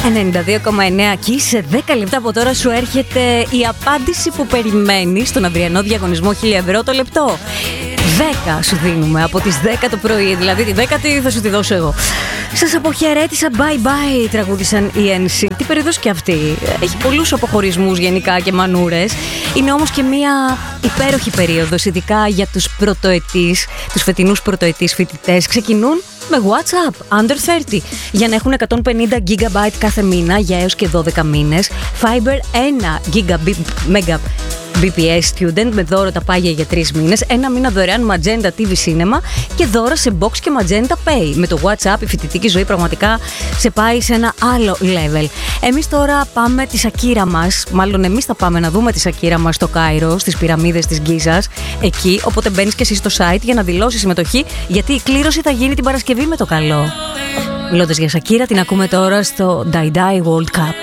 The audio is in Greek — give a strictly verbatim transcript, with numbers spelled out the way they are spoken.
ενενήντα δύο κόμμα εννέα και σε δέκα λεπτά από τώρα σου έρχεται η απάντηση που περιμένεις στον αυριανό διαγωνισμό χίλια ευρώ το λεπτό. δέκα σου δίνουμε από τις δέκα το πρωί, δηλαδή τη δέκατη θα σου τη δώσω εγώ. Σας αποχαιρέτησα, bye bye, τραγούδισαν οι εν σι. Τι περίοδος και αυτή. Έχει πολλούς αποχωρισμούς γενικά και μανούρες. Είναι όμως και μια υπέροχη περίοδος, ειδικά για τους πρωτοετής, τους φετινούς πρωτοετής φοιτητές. Ξεκινούν με WhatsApp Under τριάντα για να έχουν εκατόν πενήντα γίγαμπάιτ κάθε μήνα για έως και δώδεκα μήνες. Fiber ένα γίγαμπάιτ μπι πι ες Student με δώρο τα πάγια για τρεις μήνες, ένα μήνα δωρεάν Magenta τι βι Cinema και δώρα σε Box και Magenta Pay. Με το WhatsApp η φοιτητική ζωή πραγματικά σε πάει σε ένα άλλο level. Εμείς τώρα πάμε τη Σακύρα μας, μάλλον εμείς θα πάμε να δούμε τη Σακύρα μας στο Κάιρο, στις πυραμίδες της Γκίζας, εκεί, οπότε μπαίνεις και εσύ στο site για να δηλώσεις συμμετοχή, γιατί η κλήρωση θα γίνει την Παρασκευή με το καλό. Μιλώντας για Σακύρα, την ακούμε τώρα στο Die Die World Cup.